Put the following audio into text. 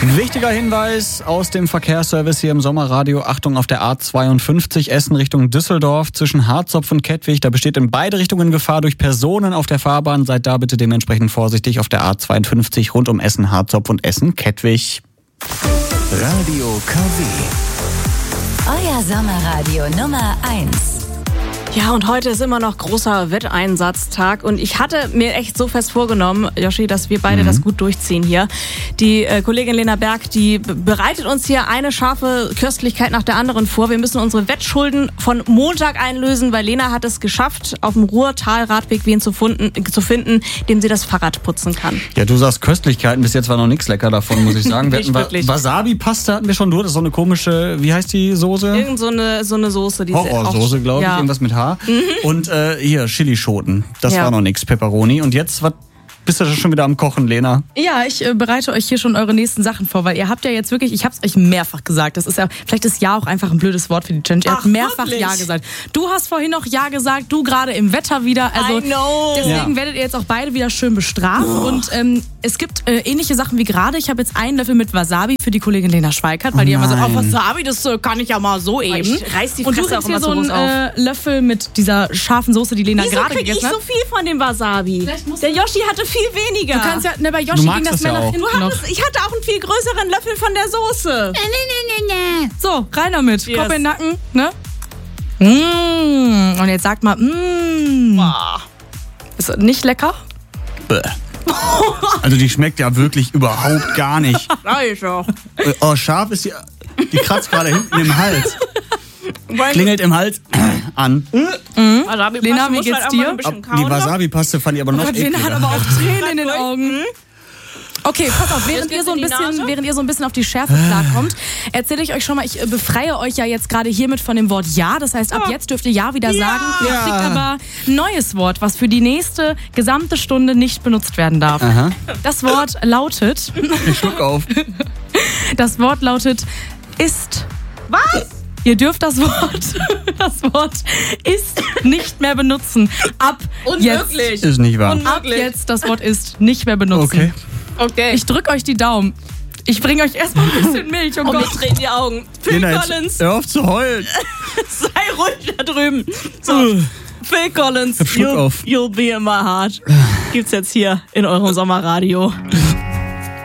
Wichtiger Hinweis aus dem Verkehrsservice hier im Sommerradio. Achtung, auf der A52 Essen Richtung Düsseldorf zwischen Harzopf und Kettwig. Da besteht in beide Richtungen Gefahr durch Personen auf der Fahrbahn. Seid da bitte dementsprechend vorsichtig auf der A52 rund um Essen, Harzopf und Essen-Kettwig. Radio KW. Euer Sommerradio Nummer 1. Ja, und heute ist immer noch großer Wetteinsatztag und ich hatte mir echt so fest vorgenommen, Joshi, dass wir beide das gut durchziehen hier. Die Kollegin Lena Berg, die bereitet uns hier eine scharfe Köstlichkeit nach der anderen vor. Wir müssen unsere Wettschulden von Montag einlösen, weil Lena hat es geschafft, auf dem Ruhrtal-Radweg wen zu finden, dem sie das Fahrrad putzen kann. Ja, du sagst Köstlichkeiten, bis jetzt war noch nichts lecker davon, muss ich sagen. Wir Nicht wirklich. Wasabi-Pasta hatten wir schon durch, das ist so eine komische, wie heißt die Soße? Irgend so eine Soße. Die Horrorsoße, glaube ich, irgendwas mit H. Und hier, Chilischoten. Das war noch nix, Pepperoni. Und jetzt, was bist du schon wieder am Kochen, Lena? Ja, ich bereite euch hier schon eure nächsten Sachen vor, weil ihr habt ja jetzt wirklich, ich hab's euch mehrfach gesagt, das ist ja, vielleicht ist Ja auch einfach ein blödes Wort für die Challenge. Ihr habt mehrfach wirklich? Ja gesagt. Du hast vorhin noch Ja gesagt, du gerade im Wetter wieder. Also I know. deswegen werdet ihr jetzt auch beide wieder schön bestraft. Und es gibt ähnliche Sachen wie gerade. Ich habe jetzt einen Löffel mit Wasabi für die Kollegin Lena Schweikart, weil die immer so, Wasabi, das kann ich ja mal so eben. Ich reiß die Und du Fresse auch kriegst hier immer so so groß einen Löffel mit dieser scharfen Soße, die Lena Wieso gerade krieg ich gegessen hat. so viel von dem Wasabi? Der Yoshi hatte viel weniger. Du kannst ja, ne, bei Du Yoshi magst ging das das ja mehr nach auch. hinten noch. Ich hatte auch einen viel größeren Löffel von der Soße. So, rein damit. Yes. Kopf in den Nacken, ne? Und jetzt sagt mal, Ist das nicht lecker? Bäh. Also die schmeckt ja wirklich überhaupt gar nicht. Oh, scharf ist die kratzt gerade hinten im Hals. Klingelt im Hals an. Lena, wie geht's dir? Die Wasabi-Paste fand ich aber noch Lena hat ekliger. aber auch Tränen in den Augen. Okay, pass auf, während ihr so ein bisschen auf die Schärfe klarkommt, erzähle ich euch schon mal, ich befreie euch ja jetzt gerade hiermit von dem Wort Ja. Das heißt, ab jetzt dürft ihr Ja wieder sagen. Ihr kriegt aber ein neues Wort, was für die nächste gesamte Stunde nicht benutzt werden darf. Aha. Das Wort lautet... Ich schluck auf. Das Wort lautet ist. Was? Ihr dürft das Wort ist nicht mehr benutzen. Ab Unmöglich. Ist nicht wahr. Ab jetzt das Wort ist nicht mehr benutzen. Okay. Ich drück euch die Daumen. Ich bringe euch erstmal ein bisschen Milch. Oh Und mir Gott. drehen die Augen. Phil Lena, jetzt Collins, hör auf zu heulen. sei ruhig da drüben. So, Phil Collins, Schluck auf. you'll be in my heart. Gibt's jetzt hier in eurem Sommerradio.